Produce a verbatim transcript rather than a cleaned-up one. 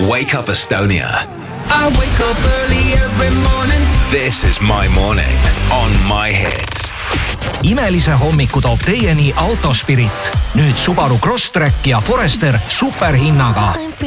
Wake Up Estonia. I wake up early every morning. This is my morning on My Hits. Imelise hommiku toob teieni Autospirit. Nüüd Subaru Crosstrek ja Forester superhinnaga.